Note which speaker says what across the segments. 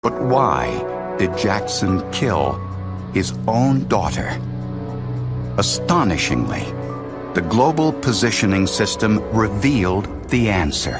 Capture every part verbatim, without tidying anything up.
Speaker 1: But why did Jackson kill his own daughter? Astonishingly, the Global Positioning System revealed the answer.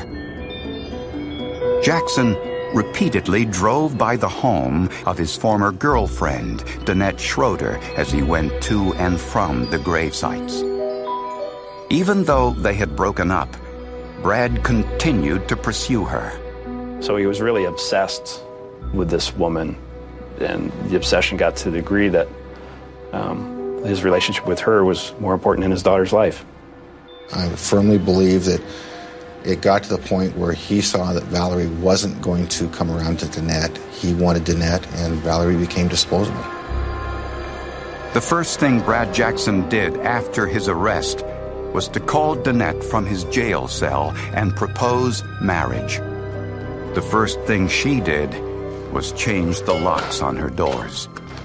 Speaker 1: Jackson repeatedly drove by the home of his former girlfriend, Danette Schroeder, as he went to and from the grave sites. Even though they had broken up, Brad continued to pursue her.
Speaker 2: So he was really obsessed with this woman, and the obsession got to the degree that um, his relationship with her was more important in his daughter's life.
Speaker 3: I firmly believe that it got to the point where he saw that Valerie wasn't going to come around to Danette. He wanted Danette, and Valerie became disposable.
Speaker 1: The first thing Brad Jackson did after his arrest was to call Danette from his jail cell and propose marriage. The first thing she did was change the locks on her doors.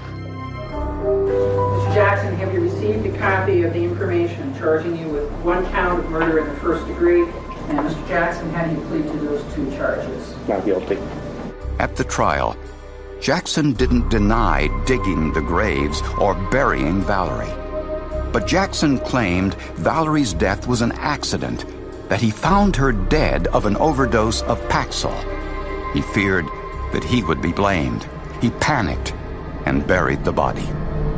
Speaker 4: Mister Jackson, have you received a copy of the information charging you with one count of murder in the first degree? And Mister Jackson, how do you plead to those two charges?
Speaker 2: Not guilty.
Speaker 1: At the trial, Jackson didn't deny digging the graves or burying Valerie. But Jackson claimed Valerie's death was an accident, that he found her dead of an overdose of Paxil. He feared that he would be blamed. He panicked and buried the body.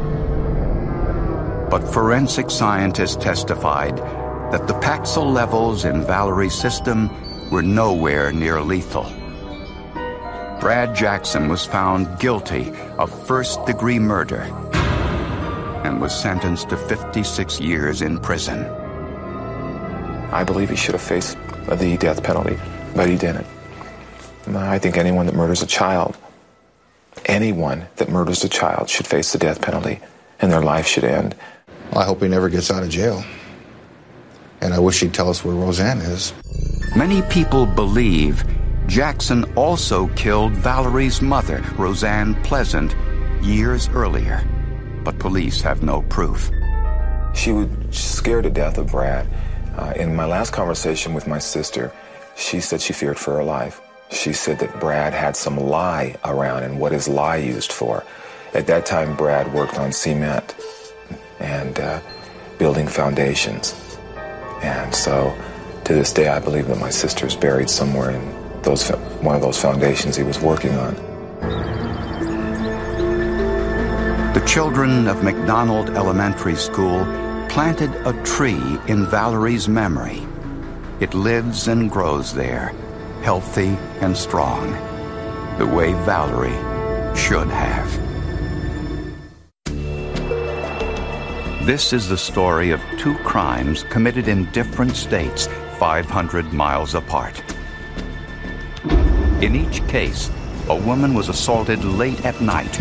Speaker 1: But forensic scientists testified that the Paxil levels in Valerie's system were nowhere near lethal. Brad Jackson was found guilty of first-degree murder and was sentenced to fifty-six years in prison.
Speaker 5: I believe he should have faced the death penalty, but he didn't. I think anyone that murders a child, anyone that murders a child should face the death penalty, and their life should end.
Speaker 3: Well, I hope he never gets out of jail. And I wish he'd tell us where Roseanne is.
Speaker 1: Many people believe Jackson also killed Valerie's mother, Roseanne Pleasant, years earlier. But police have no proof.
Speaker 5: She was scared to death of Brad. Uh, in my last conversation with my sister, she said she feared for her life. She said that Brad had some lie around and what his lie used for. At that time, Brad worked on cement and uh, building foundations. And so, to this day, I believe that my sister's buried somewhere in those one of those foundations he was working on.
Speaker 1: The children of McDonald Elementary School planted a tree in Valerie's memory. It lives and grows there, healthy and strong, the way Valerie should have. This is the story of two crimes committed in different states, five hundred miles apart. In each case, a woman was assaulted late at night.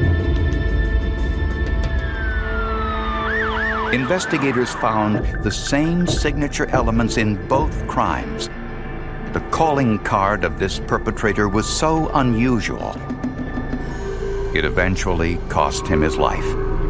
Speaker 1: Investigators found the same signature elements in both crimes. The calling card of this perpetrator was so unusual, it eventually cost him his life.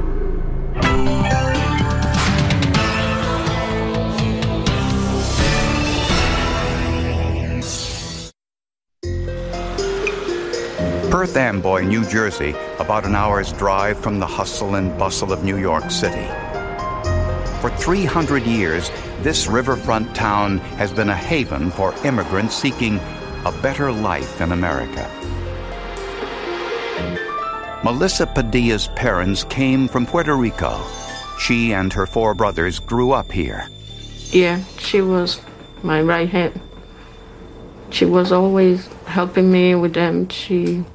Speaker 1: Perth Amboy, New Jersey, about an hour's drive from the hustle and bustle of New York City. For three hundred years, this riverfront town has been a haven for immigrants seeking a better life in America. Melissa Padilla's parents came from Puerto Rico. She and her four brothers grew up here.
Speaker 6: Yeah, she was my right hand. She was always helping me with them. She,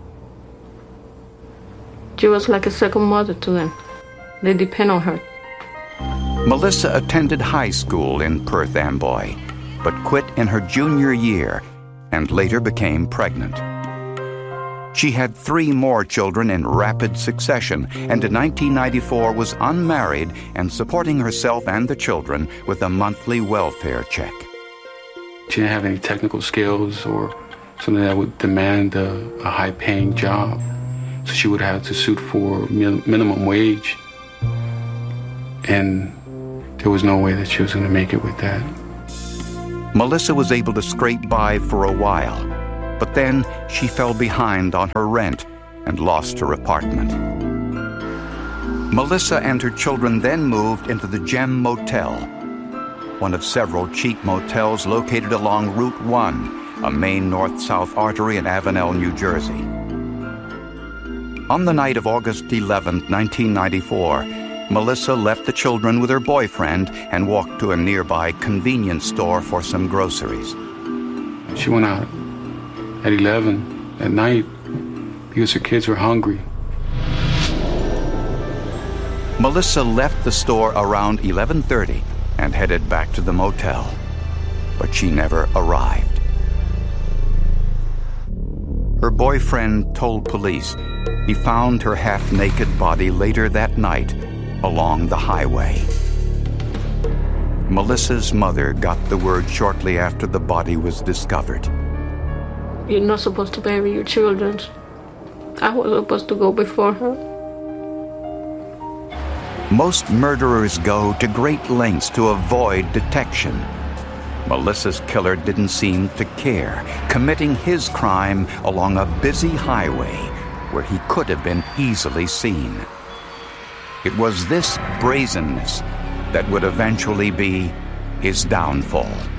Speaker 6: she was like a second mother to them. They depend on her.
Speaker 1: Melissa attended high school in Perth Amboy, but quit in her junior year and later became pregnant. She had three more children in rapid succession, and in nineteen ninety-four was unmarried and supporting herself and the children with a monthly welfare check.
Speaker 7: She didn't have any technical skills or something that would demand a, a high-paying job, so she would have to suit for min- minimum wage, and there was no way that she was going to make it with that.
Speaker 1: Melissa was able to scrape by for a while, But then she fell behind on her rent and lost her apartment. Melissa and her children then moved into the Gem Motel, one of several cheap motels located along Route one, a main north-south artery in Avenel, New Jersey. On the night of August eleventh, nineteen ninety-four, Melissa left the children with her boyfriend and walked to a nearby convenience store for some groceries.
Speaker 7: She went out at eleven at night because her kids were hungry.
Speaker 1: Melissa left the store around eleven thirty and headed back to the motel, but she never arrived. Her boyfriend told police he found her half-naked body later that night along the highway. Melissa's mother got the word shortly after the body was discovered.
Speaker 6: You're not supposed to bury your children. I was supposed to go before her.
Speaker 1: Most murderers go to great lengths to avoid detection. Melissa's killer didn't seem to care, committing his crime along a busy highway where he could have been easily seen. It was this brazenness that would eventually be his downfall.